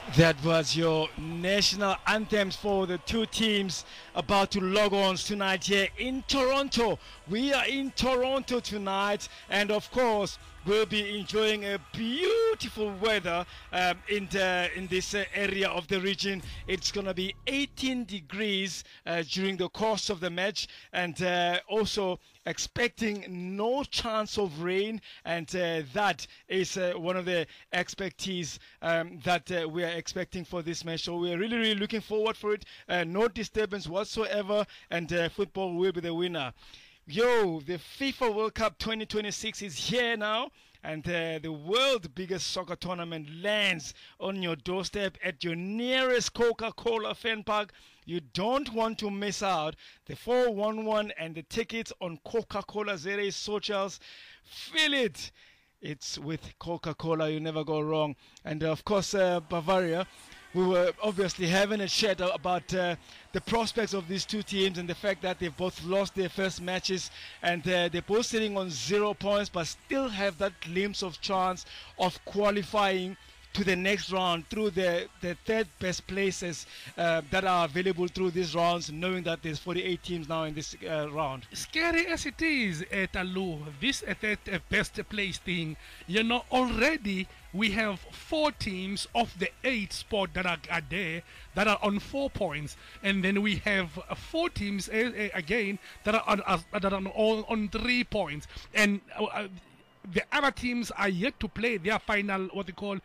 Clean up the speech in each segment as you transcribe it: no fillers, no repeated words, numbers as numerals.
That was your national anthems for the two teams about to log on tonight here in Toronto. We are in Toronto tonight, and of course, we'll be enjoying a beautiful weather in this area of the region. It's gonna be 18 degrees during the course of the match, and also expecting no chance of rain, and that is one of the expectees that we are expecting for this match. So we are really looking forward for it. No disturbance whatsoever, and football will be the winner. Yo, the FIFA World Cup 2026 is here now, and the world's biggest soccer tournament lands on your doorstep at your nearest Coca-Cola fan park. You don't want to miss out. The 411 and the tickets on Coca-Cola ZA socials. Feel it. It's with Coca-Cola. You never go wrong. And of course, Bavaria. We were obviously having a chat about the prospects of these two teams and the fact that they've both lost their first matches, and they're both sitting on 0 points but still have that glimpse of chance of qualifying to the next round through the third best places that are available through these rounds, knowing that there's 48 teams now in this round. Scary as it is, Talu, this third best place thing, already we have 4 teams of the 8 spot that are there that are on 4 points, and then we have 4 teams again that are on 3 points, and the other teams are yet to play their final, what they call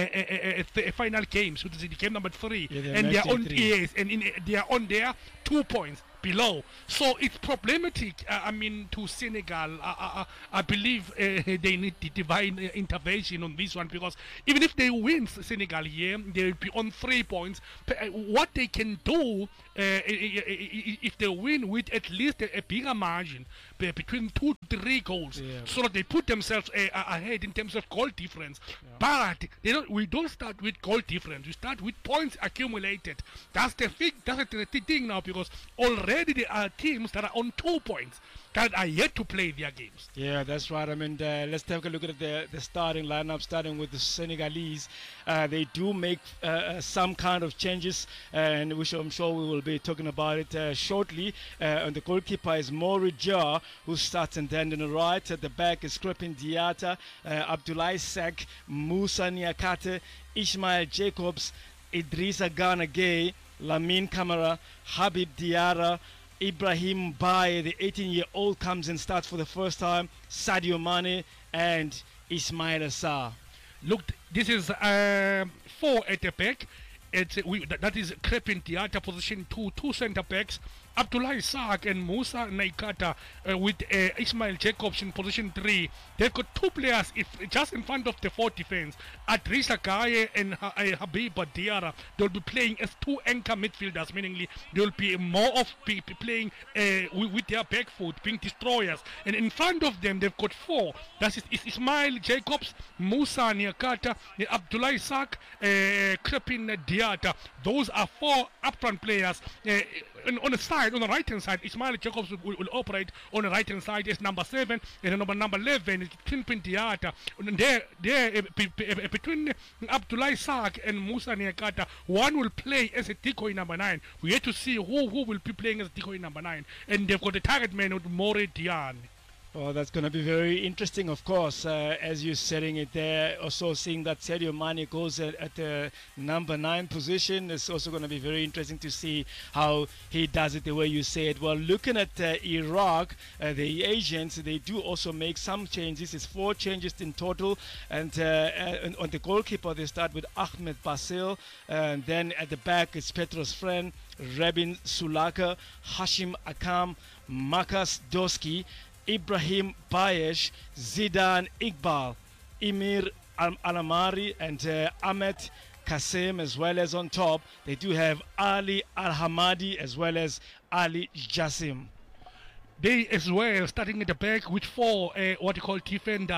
final games, which is game number 3, and they are on they are on their 2 points below. So it's problematic. To Senegal, I believe they need the divine intervention on this one, because even if they win Senegal here, they will be on 3 points. What they can do if they win with at least a bigger margin between 2 to 3 goals, so that they put themselves ahead in terms of goal difference. But we don't start with goal difference. We start with points accumulated. That's the thing now, because already there are teams that are on 2 points that are yet to play their games. Yeah, that's right. Let's take a look at the starting lineup, starting with the Senegalese. They do make some kind of changes, and which I'm sure we will be talking about it shortly. And the goalkeeper is Mori Jar, who starts, and then on the right at the back is Crepin Diata, Abdoulaye Seck, Moussa Niakate, Ismail Jacobs, Idrissa Gana Gay, Lamine Camara, Habib Diarra, Ibrahim Baye, the 18-year-old, comes and starts for the first time, Sadio Mane, and Ismail Assar. Look, this is 4 at the back. That is Crepin Diata, position 2 centre backs. Abdoulaye Sark and Moussa Naikata with Ismail Jacobs in position 3. They've got 2 players just in front of the 4 defense. Idrissa Gaye and Habib Diarra. They'll be playing as 2 anchor midfielders, meaning they'll be more of playing with their back foot, being destroyers. And in front of them, they've got 4. That is Ismail Jacobs, Moussa Niakata, Abdoulaye Sark, Crepin Diata. Those are 4 upfront players. On the side, on the right hand side, Ismail Jacobs will operate on the right hand side as number 7, and number 11 is Crepin Diata. And there between Abdoulaye Sark and Moussa Niakata, one will play as a decoy number 9. We have to see who will be playing as decoy number 9, and they've got the target man with Mori Diane. Well, that's going to be very interesting, of course, as you're setting it there. Also seeing that Sadio Mane goes at the number 9 position. It's also going to be very interesting to see how he does it the way you say it. Well, looking at Iraq, the Asians, they do also make some changes. It's 4 changes in total. And on the goalkeeper, they start with Ahmed Basil. And then at the back, it's Petros Fren, Rebin Sulaka, Hashim Akam, Makas Doski, Ibrahim Bayesh, Zidane Iqbal, Emir Alamari, and Ahmed Kasem, as well as on top they do have Ali Al-Hamadi as well as Ali Jassim. They as well starting at the back with 4 what you call defenders.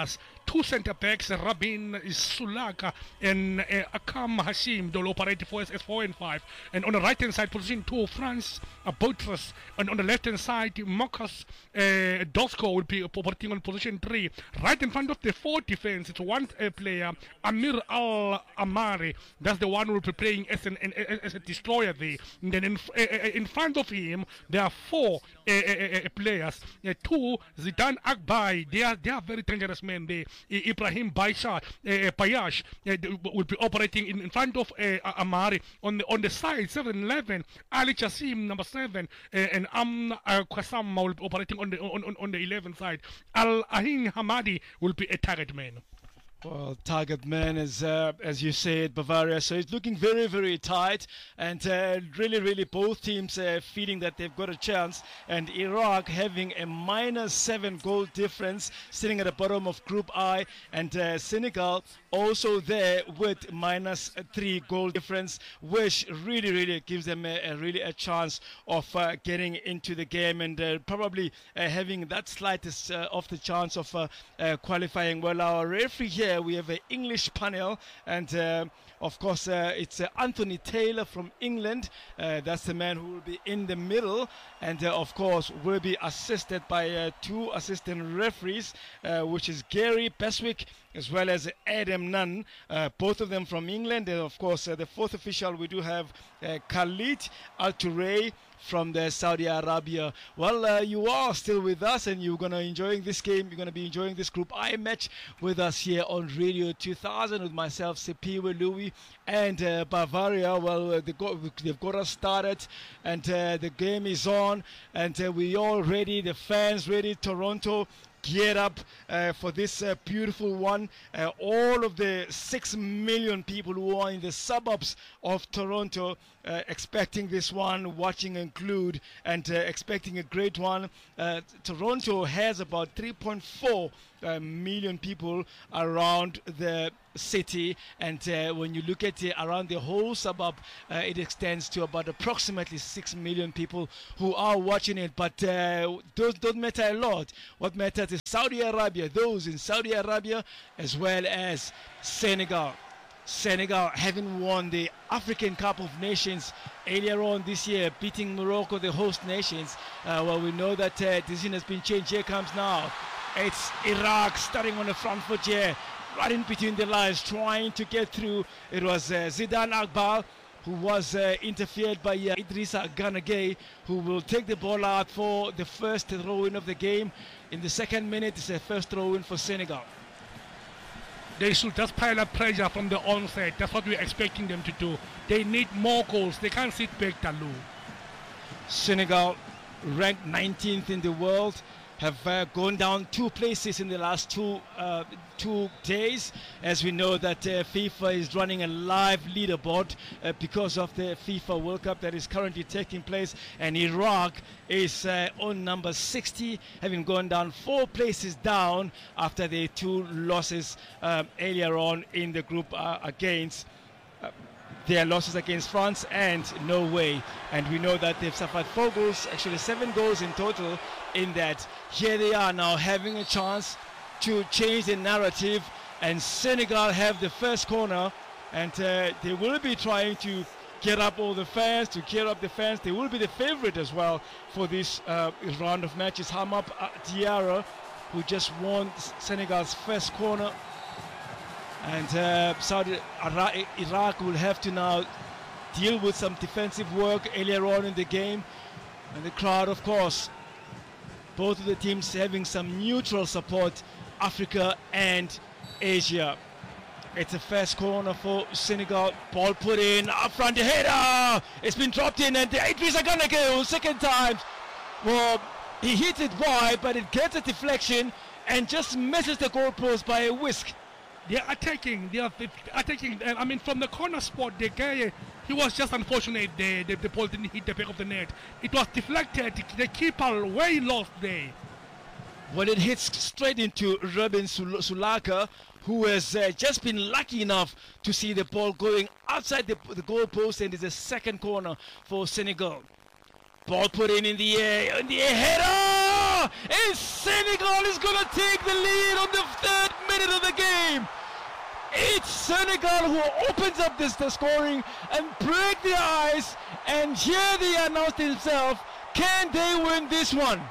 two centre backs, Rabin Sulaka and Akam Hashim. They'll operate for us as 4 and 5. And on the right hand side, position 2, France Boutros. And on the left hand side, Mokas Dosko will be operating on position 3. Right in front of the 4 defense, it's one player, Amir Al Amari. That's the one who will be playing as a destroyer there. And then in front of him, there are 4 players. 2, Zidane Akbai. They are very dangerous men there. Ibrahim Bayash will be operating in front of Amari. On the side, 7-11, Ali Chasim, number 7, and Kwasam will be operating on the 11 side. Al Ahin Hamadi will be a target man. Well, target man is, as you said, Bavaria. So it's looking very, very tight, and really both teams feeling that they've got a chance. And Iraq having a -7 goal difference, sitting at the bottom of Group I, and Senegal also there with -3 goal difference, which really gives them a chance of getting into the game, and probably having that slightest of the chance of qualifying. Well, our referee here, we have an English panel, and of course it's Anthony Taylor from England. That's the man who will be in the middle, and of course will be assisted by 2 assistant referees, which is Gary Beswick as well as Adam Nunn, both of them from England. And of course the 4th official, we do have Khalid Al-Touray from the Saudi Arabia. Well, you are still with us, and you're going to enjoying this game. You're going to be enjoying this Group I match with us here on Radio 2000 with myself, Sipiwe Louis, and Bavaria. Well, they've got us started, and the game is on, and we all ready. The fans ready. Toronto geared up for this beautiful one. All of the 6 million people who are in the suburbs of Toronto expecting this one, watching and glued, and expecting a great one. Toronto has about 3.4 million people around the city, and when you look at it around the whole suburb, it extends to about approximately 6 million people who are watching it. But those don't matter a lot. What matters is Saudi Arabia, those in Saudi Arabia, as well as Senegal. Senegal having won the African Cup of Nations earlier on this year, beating Morocco, the host nations. Well, we know that decision has been changed. Here comes now. It's Iraq starting on the front foot here, right in between the lines, trying to get through. It was Zidane Akbar who was interfered by Idrissa Gana Gueye, who will take the ball out for the first throw-in of the game. In the second minute, it's a first throw-in for Senegal. They should just pile up pressure from the onset. That's what we're expecting them to do. They need more goals. They can't sit back, Talu. Senegal, ranked 19th in the world, have gone down 2 places in the last two days, as we know that FIFA is running a live leaderboard because of the FIFA World Cup that is currently taking place, and Iraq is on number 60, having gone down 4 places down after the 2 losses earlier on in the group against their losses against France and Norway. And we know that they've suffered 4 goals, actually 7 goals in total in that. Here they are now having a chance to change the narrative, and Senegal have the first corner, and they will be trying to get up all the fans, to gear up the fans. They will be the favorite as well for this round of matches. Hamab Diarra, who just won Senegal's first corner. And Iraq will have to now deal with some defensive work earlier on in the game. And the crowd, of course, both of the teams having some neutral support, Africa and Asia. It's a first corner for Senegal. Ball put in, up front, the header! It's been dropped in, and Idrissa Gana Gueye, second time. Well, he hits it wide, but it gets a deflection and just misses the goalpost by a whisk. They're attacking. I mean, from the corner spot, the guy, he was just unfortunate. The ball didn't hit the back of the net. It was deflected. The keeper way lost there. Well, it hits straight into Rabin Sulaka, who has just been lucky enough to see the ball going outside the goalpost, and it's a second corner for Senegal. Ball put in the air, header! And Senegal is going to take the lead on the 3rd minute. minute of the game. It's Senegal who opens up the scoring and break the ice, and here they announced themselves, can they win this one?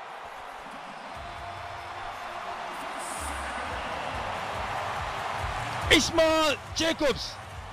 Ismail Jacobs,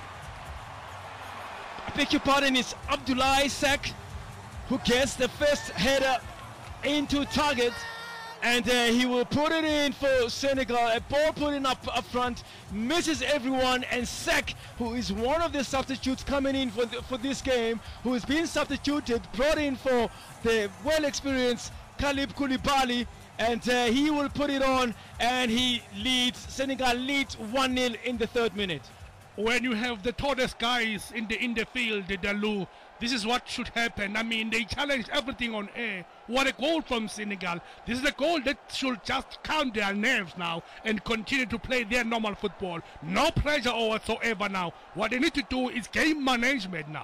I beg your pardon, it's Abdoulaye Seck who gets the first header into target, and he will put it in for Senegal. A ball put in up front, misses everyone, and Seck, who is one of the substitutes coming in for this game, who has been substituted, brought in for the well-experienced Kalidou Koulibaly, and he will put it on, and Senegal leads 1-0 in the 3rd minute. When you have the tallest guys in the field, the Dalou, this is what should happen. I mean, they challenged everything on air. What a goal from Senegal. This is a goal that should just calm their nerves now and continue to play their normal football. No pressure whatsoever now. What they need to do is game management now.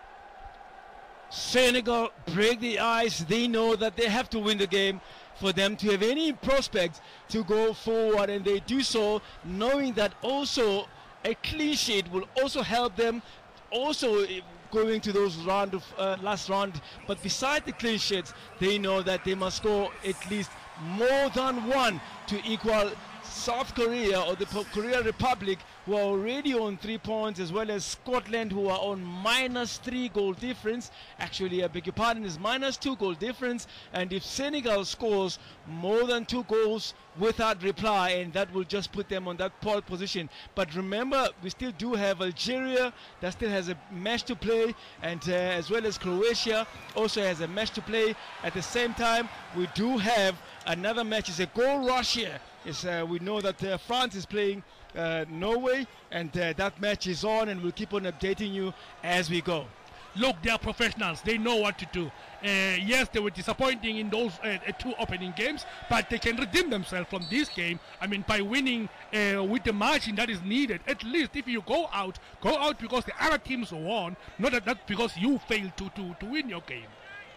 Senegal break the ice. They know that they have to win the game for them to have any prospect to go forward, and they do so knowing that also a clean sheet will also help them also going to those last round. But beside the clean sheets, they know that they must score at least more than one to equal South Korea or the Korea Republic, who are already on 3 points, as well as Scotland, who are on -3 goal difference. Actually, I beg your pardon, is -2 goal difference. And if Senegal scores more than 2 goals without reply, and that will just put them on that pole position. But remember, we still do have Algeria that still has a match to play, and as well as Croatia also has a match to play. At the same time, we do have another match. It's a goal rush here. We know that France is playing Norway, and that match is on, and we'll keep on updating you as we go. Look, they are professionals. They know what to do. Yes, they were disappointing in those 2 opening games, but they can redeem themselves from this game. I mean, by winning with the margin that is needed. At least if you go out because the other teams won, not because you failed to win your game.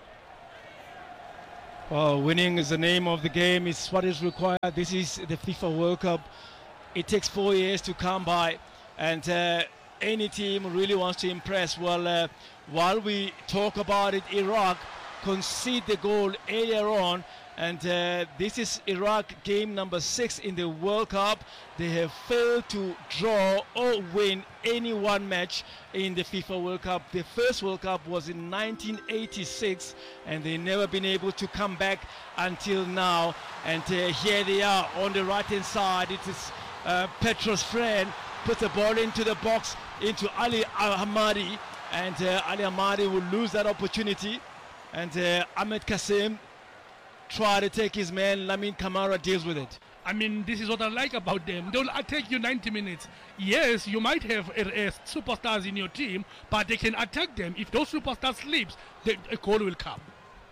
Well, winning is the name of the game. It's what is required. This is the FIFA World Cup. It takes 4 years to come by, and any team really wants to impress. Well, while we talk about it, Iraq conceded the goal earlier on, and this is Iraq game number 6 in the World Cup. They have failed to draw or win any one match in the FIFA World Cup. The first World Cup was in 1986, and they've never been able to come back until now. And here they are on the right-hand side. It is Petros friend puts the ball into the box into Ali Ahmadi, and Ali Ahmadi will lose that opportunity, and Ahmed Kassim try to take his man. Lamine Camara deals with it. I mean, this is what I like about them. They'll attack you 90 minutes. Yes, you might have superstars in your team, but they can attack them. If those superstars sleep, a goal will come.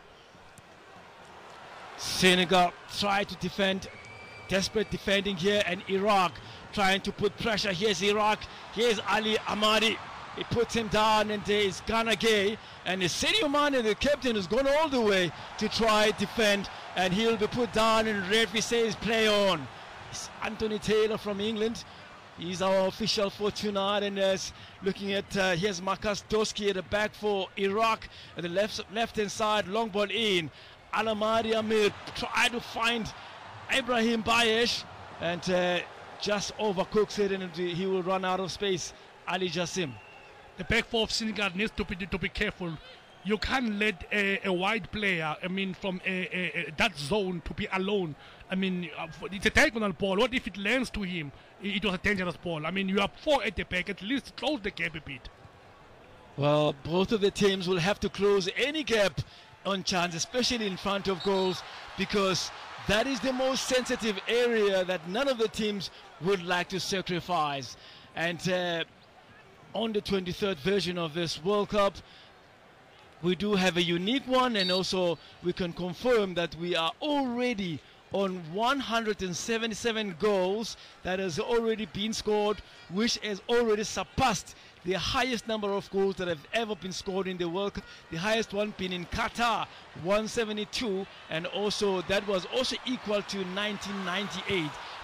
Senegal try to defend, desperate defending here, and Iraq trying to put pressure. Here's Iraq. Here's Ali Ahmadi. He puts him down, and there is Gana Gay, and Sadio Mane, the captain, has gone all the way to try defend, and he'll be put down, and referee says play on. It's Anthony Taylor from England. He's our official for tonight, and looking at here's Marcus Doski at the back for Iraq at the left-hand side, long ball in. Al Ahmadi Amir try to find Ibrahim Bayesh, and just overcooks it, and he will run out of space. Ali Jassim. The back four of Senegal needs to be careful. You can't let a wide player, I mean, from that zone to be alone. I mean, it's a diagonal ball. What if it lands to him? It was a dangerous ball. I mean, you have 4 at the back. At least close the gap a bit. Well, both of the teams will have to close any gap on chance, especially in front of goals, because that is the most sensitive area that none of the teams would like to sacrifice. And on the 23rd version of this World Cup, we do have a unique one, and also we can confirm that we are already on 177 goals that has already been scored, which has already surpassed the highest number of goals that have ever been scored in the World Cup. The highest one being in Qatar, 172, and also that was also equal to 1998.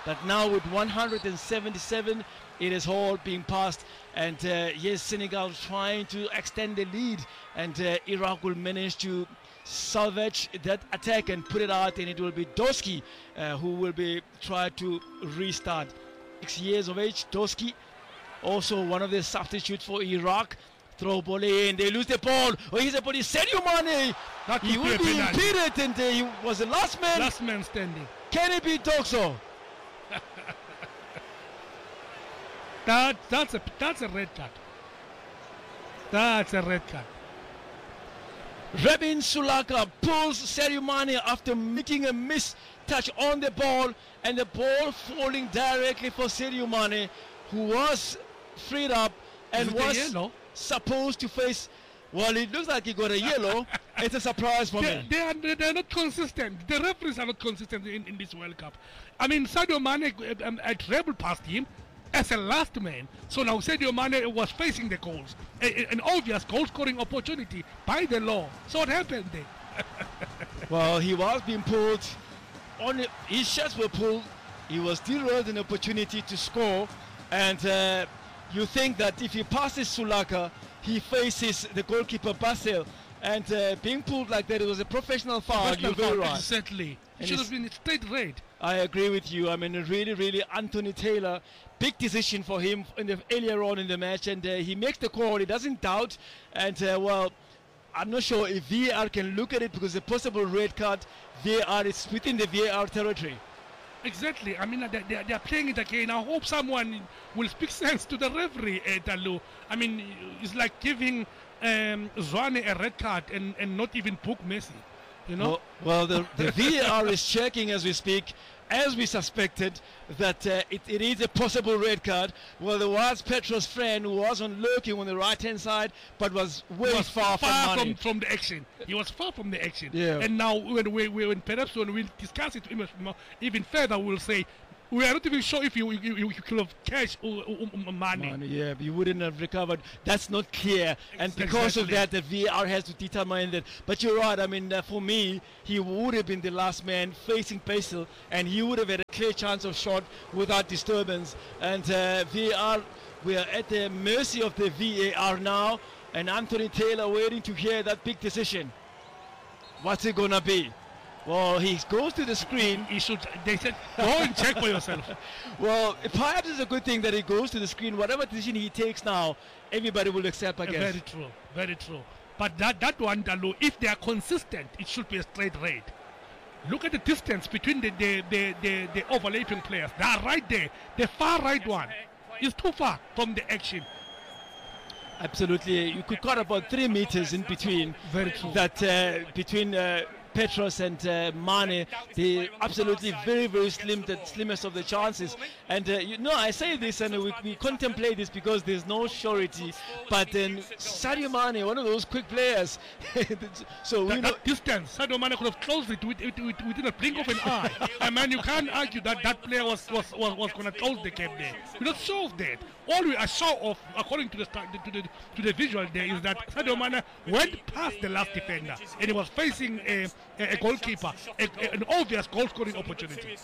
But now with 177, it is all being passed. And yes, Senegal trying to extend the lead, and Iraq will manage to salvage that attack and put it out, and it will be Doski who will be trying to restart. 6 years of age, Doski, also one of the substitutes for Iraq. Throw ball in, they lose the ball. Oh, he's about Sadio Mane. He will be impeded, and he was the last man. Last man standing. Can it be Doxo? That's a red card. That's a red card. Rabin Sulaka pulls Sadio Mane after making a miss-touch on the ball, and the ball falling directly for Sadio Mane, who was freed up and was supposed to face. Well, it looks like he got a yellow. It's a surprise for me. They are not consistent. The referees are not consistent in this World Cup. I mean, Sadio Mane dribbled past him as a last man. So now Sadio Mane was facing the goals. An obvious goal-scoring opportunity by the law. So what happened there? Well, he was being pulled. His shots were pulled. He was derailed an opportunity to score. And you think that if he passes Sulaka, he faces the goalkeeper Basel. And being pulled like that, it was a professional foul. You're very right. Exactly. It should have been a straight red. I agree with you. I mean, really, Anthony Taylor, big decision for him earlier on in the match, and he makes the call. He doesn't doubt, and well, I'm not sure if VAR can look at it, because the possible red card, VAR is within the VAR territory. Exactly. I mean, they are playing it again. I hope someone will speak sense to the referee, Talu. I mean, it's like giving Zwane a red card and not even book Messi. You know? Well, the VAR is checking as we speak, as we suspected, that it is a possible red card. Well, there was Petros' friend who was lurking on the right-hand side, but was far from the action. He was far from the action. Yeah. And now, when we discuss it even further, we'll say, we are not even sure if you could have catch Mane. Yeah, you wouldn't have recovered. That's not clear. And because of that, the VAR has to determine that. But you're right. I mean, for me, he would have been the last man facing Basel, and he would have had a clear chance of shot without disturbance. And VAR, we are at the mercy of the VAR now. And Anthony Taylor waiting to hear that big decision. What's it going to be? Well, he goes to the screen. They said, go and check for yourself. Well, perhaps it's a good thing that he goes to the screen. Whatever decision he takes now, everybody will accept, I guess. Very true, very true. But that one, Dalu, if they are consistent, it should be a straight red. Look at the distance between the overlapping players. They are right there. The far right one is too far from the action. Absolutely. You could cut about 3 meters in between. Very true. That between Petros and Mane, the absolutely very slim, the slimmest of the chances. And I say this and we contemplate this because there's no surety. But then Sadio Mane, one of those quick players. So that distance, Sadio Mane could have closed it within a blink of an eye. And man, you can't argue that player was going to close the gap there. We're not sure of that. All we are sure of, according to the visual there, is that Sadio Mane went past the last defender and he was facing a goalkeeper, an obvious goal-scoring opportunity.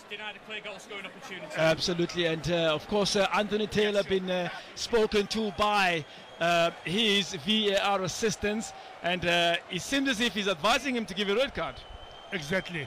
Absolutely, and of course Anthony Taylor been spoken to by his VAR assistants, and it seems as if he's advising him to give a red card. Exactly.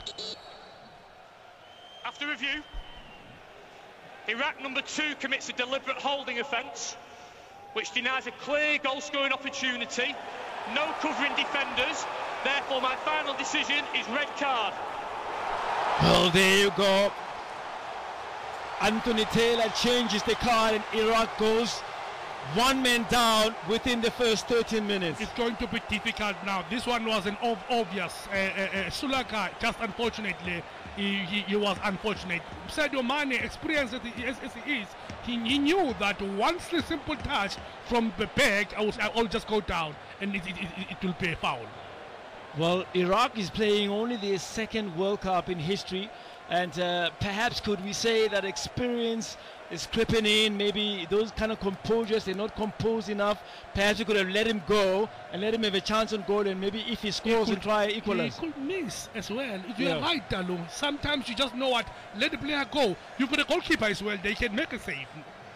After review, Iraq number 2 commits a deliberate holding offence, which denies a clear goal-scoring opportunity, no covering defenders. Therefore, my final decision is red card. Well, there you go. Anthony Taylor changes the card and Iraq goes 1 man down within the first 13 minutes. It's going to be difficult now. This one was an obvious. Sulaka, just unfortunately, he was unfortunate. Sadio Mane, experienced as he is, he knew that once the simple touch from the back, I will just go down and it will be a foul. Well, Iraq is playing only their second World Cup in history, and perhaps could we say that experience is creeping in. Maybe those kind of composures, they're not composed enough. Perhaps we could have let him go and let him have a chance on goal, and maybe if he scores and try equalize. He could miss as well. You're right, Dalu. Sometimes you just know what, let the player go. You've got a goalkeeper as well, they can make a save.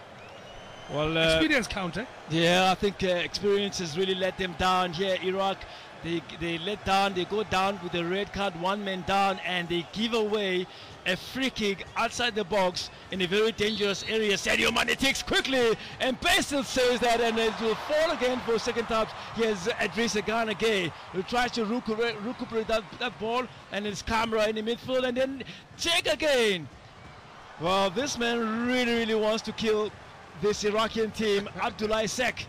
Well, experience counts, eh? Yeah, I think experience has really let them down here. Iraq, they let down, they go down with a red card, one man down, and they give away a free kick outside the box in a very dangerous area. Sadio Mane takes quickly, and Basil says that, and it will fall again for second time. Here's Idrissa Gana Gueye, who tries to recuperate that ball, and it's Camara in the midfield, and then check again. Well, this man really wants to kill this Iraqi team. Abdoulaye Seck.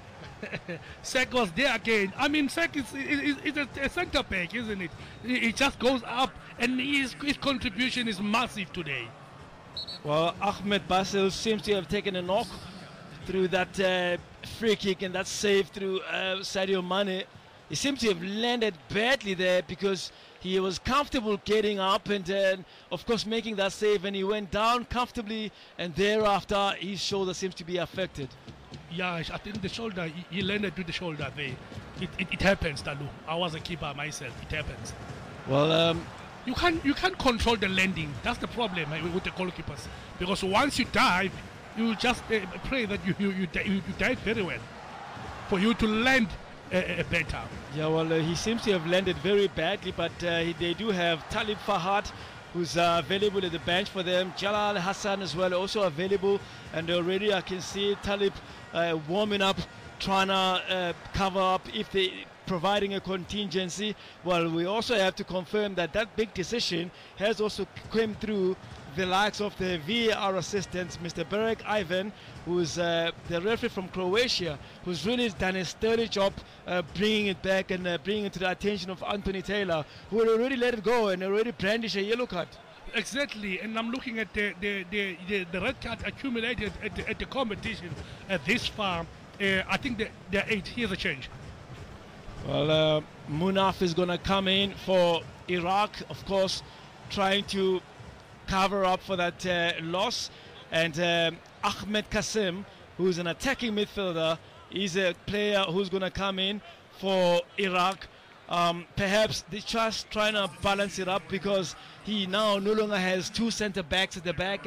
Seck was there again. I mean, Seck is a centre back, isn't it? He just goes up, and his contribution is massive today. Well, Ahmed Basil seems to have taken a knock through that free kick and that save through Sadio Mane. He seems to have landed badly there because he was comfortable getting up and of course making that save, and he went down comfortably, and thereafter his shoulder seems to be affected. Yeah, I think the shoulder, he landed with the shoulder there. It happens, Dalu. I was a keeper myself. It happens. Well, you can't control the landing. That's the problem with the goalkeepers. Because once you dive, you just pray that you dive very well for you to land better. Yeah, well, he seems to have landed very badly, but they do have Talib Fahad, who's available at the bench for them. Jalal Hassan as well, also available, and already I can see Talib warming up, trying to cover up if they providing a contingency. Well, we also have to confirm that big decision has also come through the likes of the VAR assistants, Mr. Berek Ivan, who's the referee from Croatia, who's really done a sturdy job bringing it back and bringing it to the attention of Anthony Taylor, who had already let it go and already brandished a yellow card. Exactly, and I'm looking at the red card accumulated at the competition this far. I think there are 8. Here's a change. Well, Munaf is going to come in for Iraq, of course, trying to cover up for that loss. And Ahmed Kasim, who's an attacking midfielder, is a player who's going to come in for Iraq. Perhaps they're just trying to balance it up because he now no longer has 2 centre backs at the back,